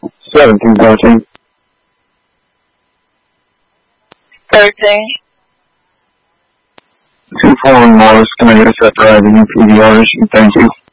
1713. 13. 241 Morris, can I get a set driving and PDR issue? Thank you.